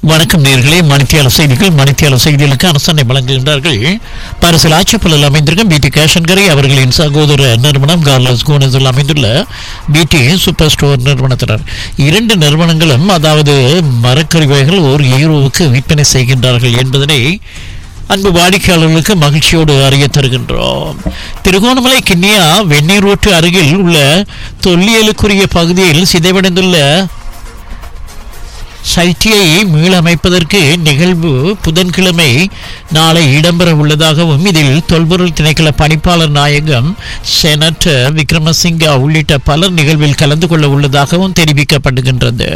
வணக்கம் நேயர்களே. மணித்தியால செய்திகளுக்கு அரசனை வழங்குகின்றார்கள். பாரிஸில் ஆட்சிப்பலில் அமைந்திருக்கும் பிடி கேஷன்கரை அவர்களின் சகோதர நிறுவனம் கார்லஸ் கோனஸில் அமைந்துள்ள பிடி சூப்பர் ஸ்டோர் நிறுவனத்தினர். இரண்டு நிறுவனங்களும் அதாவது மரக்கறிவகைகள் €1 விற்பனை செய்கின்றார்கள் என்பதனை அன்பு வாடிக்கையாளர்களுக்கு மகிழ்ச்சியோடு அறிய தருகின்றோம். திருகோணமலை கிண்ணியா வெந்நீர் ரோட்டு அருகில் உள்ள தொல்லியலுக்குரிய பகுதியில் சிதைவடைந்துள்ள சைட்டியை மீளமைப்பதற்கு நிகழ்வு புதன்கிழமை நாளை இடம்பெற உள்ளதாகவும் இதில் தொல்பொருள் திணைக்கள பணிப்பாளர் நாயகம் செனட்டர் விக்ரமசிங்கா உள்ளிட்ட பலர் நிகழ்வில் கலந்து கொள்ள உள்ளதாகவும் தெரிவிக்கப்படுகின்றது.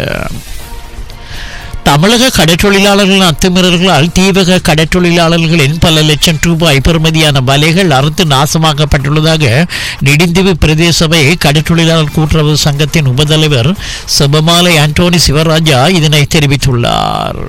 தமிழக கடற்றொழிலாளர்கள் அத்துமீறல்களால் தீவக கடற்றொழிலாளர்களின் பல லட்சம் ரூபாய் பெறுமதியான வலைகள் அறுத்து நாசமாக்கப்பட்டுள்ளதாக நெடுந்தீவு பிரதேச சபை கடற்றொழிலாளர் கூட்டுறவு சங்கத்தின் உபதலைவர் செபமாலை ஆண்டோனி சிவராஜா இதனை தெரிவித்துள்ளார்.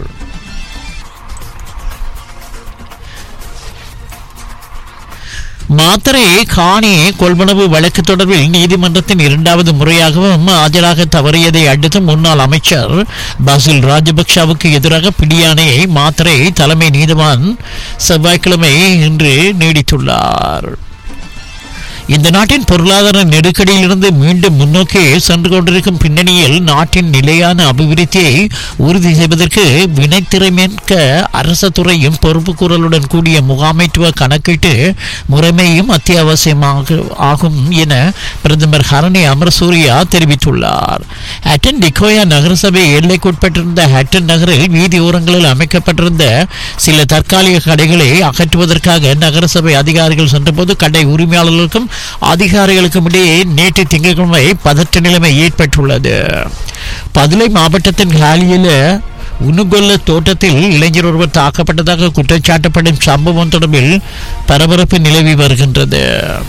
மாத்தறை காணி கொள்வனவு வழக்கு தொடர்பில் நீதிமன்றத்தின் இரண்டாவது முறையாகவும் ஆஜராக தவறியதை அடுத்து முன்னாள் அமைச்சர் பாசில் ராஜபக்ஷவுக்கு எதிராக பிடியாணையை மாத்தறை தலைமை நீதிவான் செவ்வாய்க்கிழமை இன்று நீடித்துள்ளார். இந்த நாட்டின் பொருளாதார நெருக்கடியிலிருந்து மீண்டும் முன்னோக்கி சென்று கொண்டிருக்கும் பின்னணியில் நாட்டின் நிலையான அபிவிருத்தியை உறுதி செய்வதற்கு வினைத்திறமேற்க அரசு துறையும் பொறுப்பு கூறலுடன் கூடிய முகாமைத்துவ கணக்கீட்டு முறைமையும் அத்தியாவசியமாக ஆகும் என பிரதமர் ஹரணி அமரசூரியா தெரிவித்துள்ளார். ஹட்டன் டிகோயா நகரசபை எல்லைக்குட்பட்டிருந்த ஹட்டன் நகரில் வீதி ஓரங்களில் அமைக்கப்பட்டிருந்த சில தற்காலிக கடைகளை அகற்றுவதற்காக நகரசபை அதிகாரிகள் சென்றபோது கடை உரிமையாளர்களுக்கும் அதிகாரிகளுக்கும் இடையே நேற்று திங்கட்கிழமை பதற்ற நிலைமை ஏற்பட்டுள்ளது. பதுளை மாவட்டத்தின் காலியில உணுகொல்ல தோட்டத்தில் இளைஞர் ஒருவர் தாக்கப்பட்டதாக குற்றச்சாட்டப்படும் சம்பவம் தொடர்பில் பரபரப்பு நிலவி வருகின்றது.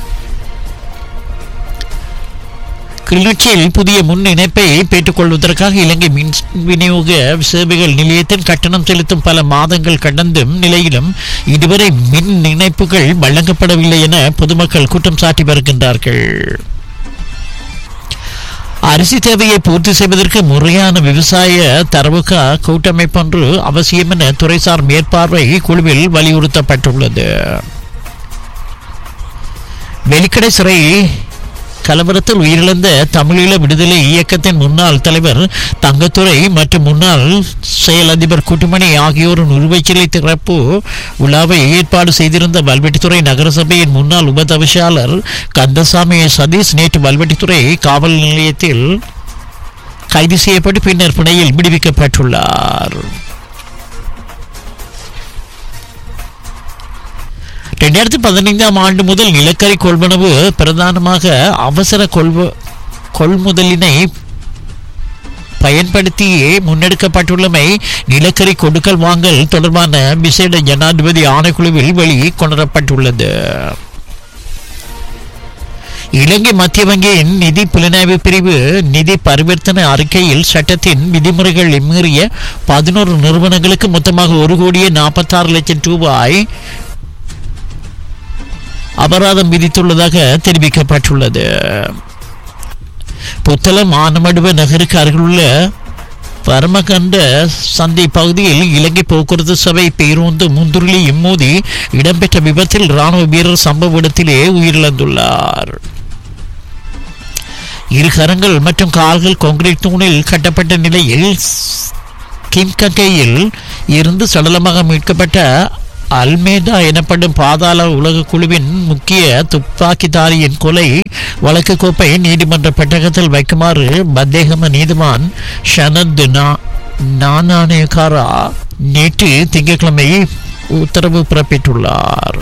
கிளிநொச்சியில் புதிய முன் இணைப்பை பெற்றுக் கொள்வதற்காக இலங்கை மின் விநியோக சேவைகள் நிலையத்தின் கட்டணம் செலுத்தும் பல மாதங்கள் கடந்தும் நிலையிலும் இதுவரை மின் இணைப்புகள் வழங்கப்படவில்லை என பொதுமக்கள் குற்றம் சாட்டி வருகின்றார்கள். அரிசி தேவையை பூர்த்தி செய்வதற்கு முறையான விவசாய தரவுக கூட்டமைப்பொன்று அவசியம் என துறைசார் மேற்பார்வை குழுவில் வலியுறுத்தப்பட்டுள்ளது. வெலிக்கடை சிறை கலவரத்தில் உயிரிழந்த தமிழீழ விடுதலை இயக்கத்தின் முன்னாள் தலைவர் தங்கத்துரை மற்றும் முன்னாள் செயல் அதிபர் குட்டுமணி ஆகியோரின் உருவச்சிலை திறப்பு விழாவை ஏற்பாடு செய்திருந்த வல்வெட்டித்துறை நகரசபையின் முன்னாள் உபதவிசாளர் கந்தசாமி சதீஷ் நேற்று வல்வெட்டித்துறை காவல் நிலையத்தில் கைது செய்யப்பட்டு பின்னர் பிணையில் விடுவிக்கப்பட்டுள்ளார். 2015 ஆண்டு முதல் நிலக்கரி கொள்வனவு பிரதானமாக அவசர கொள்முதலினை பயன்படுத்தியே முன்னெடுக்கப்பட்டுள்ளமை நிலக்கரி கொடுக்கல் வாங்கல் தொடர்பான விசேட ஜனாதிபதி ஆணைக்குழுவில் வெளிக்கொணரப்பட்டுள்ளது. இலங்கை மத்திய வங்கியின் நிதி புலனாய்வு பிரிவு நிதி பரிவர்த்தனை அறிக்கையில் சட்டத்தின் விதிமுறைகள் மீறிய 11 நிறுவனங்களுக்கு மொத்தமாக $1,46,00,000 அபராதம் விதித்துள்ளதாக தெரிவிக்கப்பட்டுள்ளது. புத்தளம் ஆனமடுவ நகருக்கு அருகிலுள்ள பரமகண்ட சந்தை பகுதியில் இலங்கை போக்குவரத்து சபை பேருந்து முந்துருளி மோதி இடம்பெற்ற விபத்தில் ராணுவ வீரர் சம்பவ இடத்திலே உயிரிழந்துள்ளார். இரு கரங்கள் மற்றும் கால்கள் கான்கிரீட் தூணில் கட்டப்பட்ட நிலையில் கிம்கக்கையில் இருந்து சடலமாக மீட்கப்பட்ட அல்மேதா எனப்படும் பாதாள உலக குழுவின் முக்கிய துப்பாக்கிதாரியின் கொலை வழக்கு கோப்பை நீதிமன்ற பெட்டகத்தில் வைக்குமாறு பத்தேகம நீதிவான் ஷனத் நானானேகாரா நேற்று திங்கட்கிழமை உத்தரவு பிறப்பித்துள்ளார்.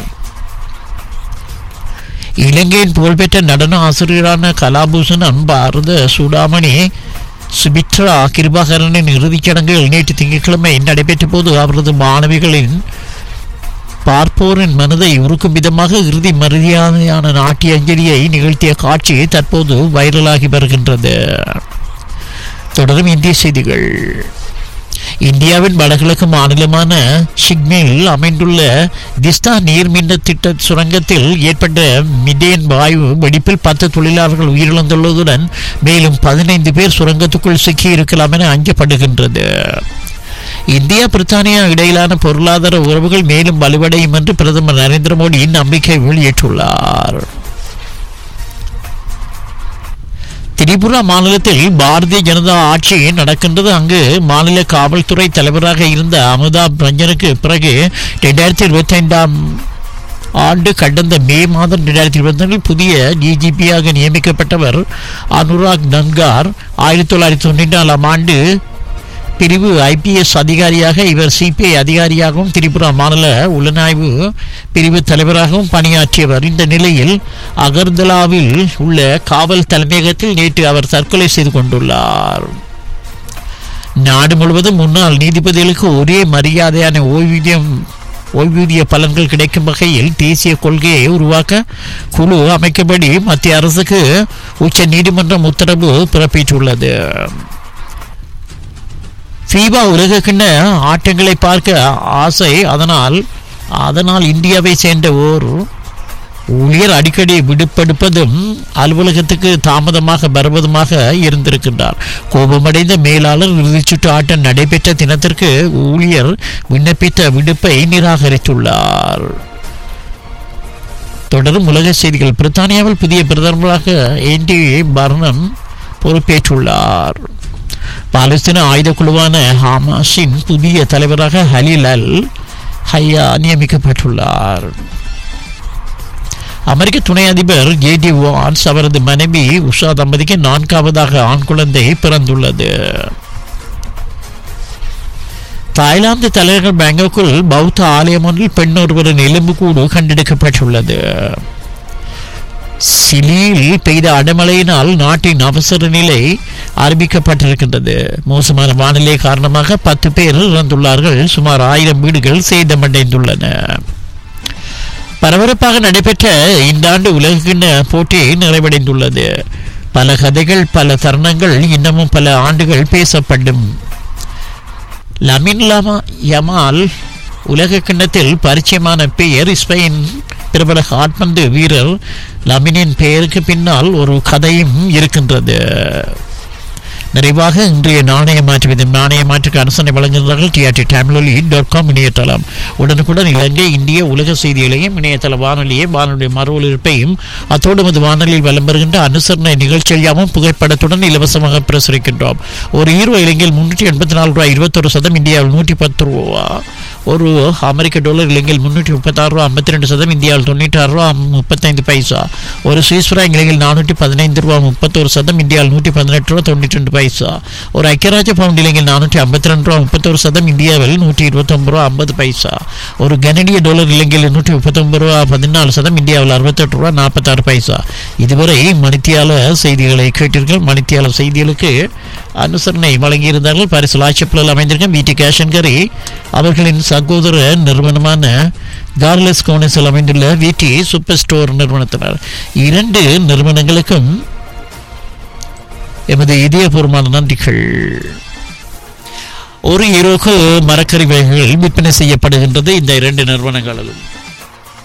இலங்கையின் புகழ்பெற்ற நடன ஆசிரியரான கலாபூஷணன் பாரத சூடாமணி சுபித்ரா கிருபாகரனின் இறுதிச் சடங்குகள் நேற்று திங்கட்கிழமை நடைபெற்ற போது அவரது மாணவிகளின் பார்ப்போரின் மனதை உருக்கும் விதமாக இறுதி மரியாதையான நாட்டிய அஞ்சலியை நிகழ்த்திய காட்சி தற்போது வைரலாகி வருகின்றது. தொடரும் இந்திய செய்திகள். இந்தியாவின் வடகிழக்கு மாநிலமான சிக்மேல் அமைந்துள்ள திஸ்தா நீர்மின் திட்ட சுரங்கத்தில் ஏற்பட்ட மிதேன் வாயு வெடிப்பில் 10 தொழிலாளர்கள் உயிரிழந்துள்ளதுடன் மேலும் 15 பேர் சுரங்கத்துக்குள் சிக்கியிருக்கலாம் என அஞ்சப்படுகின்றது. இந்தியா பிரித்தானியா இடையிலான பொருளாதார உறவுகள் மேலும் வலுவடையும் என்று பிரதமர் நரேந்திர மோடி நம்பிக்கை வெளியிட்டுள்ளார். திரிபுரா மாநிலத்தில் பாரதிய ஜனதா ஆட்சி நடக்கின்றது. அங்கு மாநில காவல்துறை தலைவராக இருந்த அமிதாப் ரஞ்சனுக்கு பிறகு 2025ஆம் ஆண்டு கடந்த மே மாதம் 2022 புதிய டிஜிபியாக நியமிக்கப்பட்டவர் அனுராக் நன்கார். 1994ஆம் ஆண்டு பிரிவு IPS அதிகாரியாக இவர் CPI அதிகாரியாகவும் திரிபுரா மாநில உளநாய்வு பிரிவு தலைவராகவும் பணியாற்றியவர். இந்த நிலையில் அகர்தலாவில் உள்ள காவல் தலைமையகத்தில் நேற்று அவர் தற்கொலை செய்து கொண்டுள்ளார். நாடு முழுவதும் முன்னாள் நீதிபதிகளுக்கு ஒரே மரியாதையான ஓய்வூதிய பலன்கள் கிடைக்கும் வகையில் தேசிய கொள்கையை உருவாக்க குழு அமைக்கும்படி மத்திய அரசுக்கு உச்ச நீதிமன்றம் உத்தரவு பிறப்பித்துள்ளது. ஃபீபா உலகக்கிண்ண ஆட்டங்களை பார்க்க ஆசை. அதனால் இந்தியாவை சேர்ந்த ஓர் ஊழியர் அடிக்கடி விடுப்பெடுப்பதும் அலுவலகத்துக்கு தாமதமாக வருவதுமாக இருந்திருக்கின்றார். கோபமடைந்த மேலாளர் இறுதிச்சுற்று ஆட்டம் நடைபெற்ற தினத்திற்கு ஊழியர் விண்ணப்பித்த விடுப்பை நிராகரித்துள்ளார். தொடரும் உலக செய்திகள். பிரித்தானியாவில் புதிய பிரதமராக ஆண்டி பர்னம் பொறுப்பேற்றுள்ளார். பாலஸ்தீன ஆயுத குழுவான ஹமாஸின் புதிய தலைவராக ஹலீல் அல் ஹையா நியமிக்கப்பட்டுள்ளார். அமெரிக்க துணை அதிபர் JD வான்ஸ் அவரது மனைவி உஷா தம்பதிக்கு 4வது ஆண் குழந்தை பிறந்துள்ளது. தாய்லாந்து தலைநகர் பேங்காக்கில் பௌத்த ஆலயம் ஒன்றில் பெண் ஒருவரின் எலும்புக்கூடு கண்டெடுக்கப்பட்டுள்ளது. சிலியில் பெய்த அடமழையினால் நாட்டின் அவசர நிலை அறிவிக்கப்பட்டிருக்கின்றது. மோசமான வானிலை காரணமாக 10 பேர் இறந்துள்ளார்கள். சுமார் 1000 வீடுகள் சேதமடைந்துள்ளன. பரபரப்பாக நடைபெற்ற இந்த ஆண்டு உலகக்கிண்ண போட்டி நிறைவடைந்துள்ளது. பல கதைகள், பல தருணங்கள் இன்னமும் பல ஆண்டுகள் பேசப்படும். லமின் யமால் உலக கிண்ணத்தில் பரிச்சயமான பெயர். ஸ்பெயின் பிரபல கால்பந்து வீரர் லமினின் பெயருக்கு பின்னால் ஒரு கதையும் இருக்கின்றது. நிறைவாக இன்றைய நாணய மாற்றுக்கு அரசனை வழங்குகிறார்கள் TRT-Tamil.com இணையதளம். உடனுக்குடன் இலங்கை, இந்திய, உலக செய்திகளையும் இணையதள வானொலியை மறு ஒலிபரப்பையும் அத்தோடு வானொலியில் வலம் வருகின்ற அனுசரணை நிகழ்ச்சியாகவும் புகைப்படத்துடன் இலவசமாக பிரசுரிக்கின்றோம். ஒரு ஈரோ இலங்கையில் $384.21, இந்தியாவில் $110. ஒரு அமெரிக்க டாலர் இலங்கையில் $336.52, இந்தியாவில் $96.35. ஒரு சுவிஸ் பிராங்க் இலங்கையில் $415.31, இந்தியாவில் $118.92. ஒரு ஐக்கியராஜ்ய பவுண்ட் இலங்கையில் $452.31, இந்தியாவில் $129.50. ஒரு கனடிய டாலர் இலங்கையில் $139.14, இந்தியாவில் $68.46. இதுவரை மணித்தியால செய்திகளை கேட்டீர்கள். மணித்தியால செய்திகளுக்கு அனுசரணை வழங்கியிருந்தார்கள் பாரிஸ் லாட்சப்பில் அமைந்திருக்கும் VT கேஷ் அண்ட் கரி அவர்களின் சகோதர நிறுவனமான கார்லஸ் கோனஸில் அமைந்துள்ள VT சூப்பர் ஸ்டோர் நிறுவனத்தினர். 2 நிறுவனங்களுக்கும் எமது இதயபூர்வமான நன்றிகள். ஒரு ஈரோக்கு மரக்கறி வகைகள் விற்பனை செய்யப்படுகின்றது இந்த 2 நிறுவனங்களிலும்.